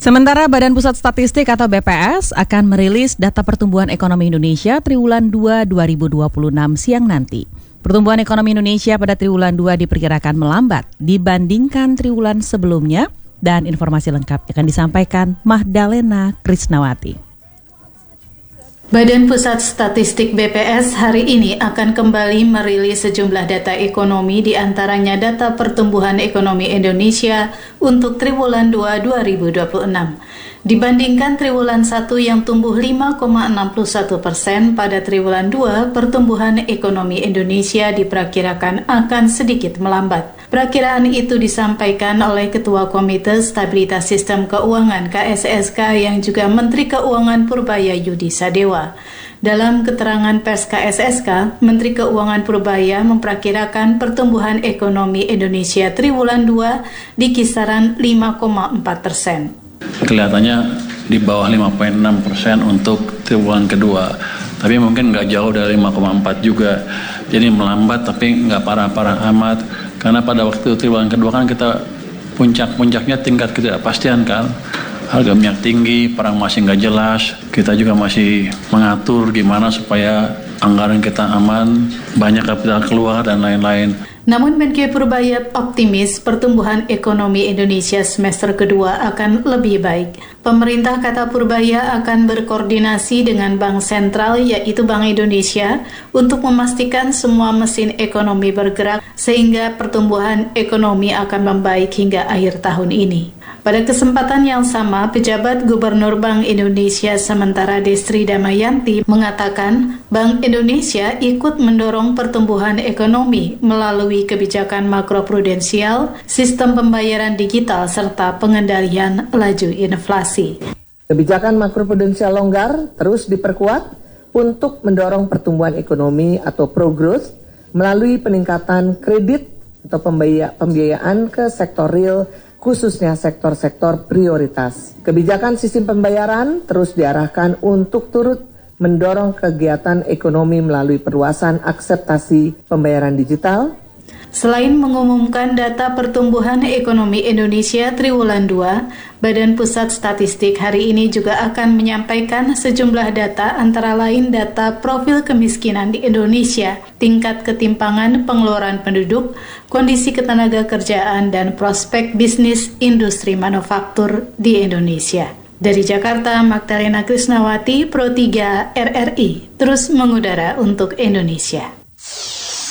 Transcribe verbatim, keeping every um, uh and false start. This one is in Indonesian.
Sementara Badan Pusat Statistik atau B P S akan merilis data pertumbuhan ekonomi Indonesia triwulan dua dua ribu dua puluh enam siang nanti. Pertumbuhan ekonomi Indonesia pada triwulan dua diperkirakan melambat dibandingkan triwulan sebelumnya, dan informasi lengkap akan disampaikan Mahdalena Krisnawati. Badan Pusat Statistik B P S hari ini akan kembali merilis sejumlah data ekonomi, di antaranya data pertumbuhan ekonomi Indonesia untuk triwulan dua dua ribu dua puluh enam. Dibandingkan triwulan satu yang tumbuh lima koma enam satu persen, pada triwulan dua pertumbuhan ekonomi Indonesia diperkirakan akan sedikit melambat. Perakiraan itu disampaikan oleh Ketua Komite Stabilitas Sistem Keuangan K S S K yang juga Menteri Keuangan Purbaya Yudi Sadewa. Dalam keterangan pers K S S K, Menteri Keuangan Purbaya memperkirakan pertumbuhan ekonomi Indonesia triwulan dua di kisaran lima koma empat persen. Kelihatannya di bawah lima koma enam persen untuk triwulan kedua, tapi mungkin nggak jauh dari lima koma empat juga. Jadi melambat tapi nggak parah-parah amat. Karena pada waktu triwulan kedua kan kita puncak-puncaknya tingkat ketidakpastian kan. Harga minyak tinggi, perang masih nggak jelas. Kita juga masih mengatur gimana supaya anggaran kita aman, banyak kapital keluar dan lain-lain. Namun Menkeu Purbaya optimis pertumbuhan ekonomi Indonesia semester kedua akan lebih baik. Pemerintah, kata Purbaya, akan berkoordinasi dengan Bank Sentral yaitu Bank Indonesia untuk memastikan semua mesin ekonomi bergerak sehingga pertumbuhan ekonomi akan membaik hingga akhir tahun ini. Pada kesempatan yang sama, pejabat Gubernur Bank Indonesia sementara Destri Damayanti mengatakan Bank Indonesia ikut mendorong pertumbuhan ekonomi melalui kebijakan makroprudensial, sistem pembayaran digital, serta pengendalian laju inflasi. Kebijakan makroprudensial longgar terus diperkuat untuk mendorong pertumbuhan ekonomi atau pro-growth melalui peningkatan kredit atau pembiayaan ke sektor real, khususnya sektor-sektor prioritas. Kebijakan sistem pembayaran terus diarahkan untuk turut mendorong kegiatan ekonomi melalui perluasan akseptasi pembayaran digital. Selain mengumumkan data pertumbuhan ekonomi Indonesia triwulan dua, Badan Pusat Statistik hari ini juga akan menyampaikan sejumlah data, antara lain data profil kemiskinan di Indonesia, tingkat ketimpangan pengeluaran penduduk, kondisi ketenaga kerjaan, dan prospek bisnis industri manufaktur di Indonesia. Dari Jakarta, Mahdalena Krisnawati, Pro tiga R R I, terus mengudara untuk Indonesia.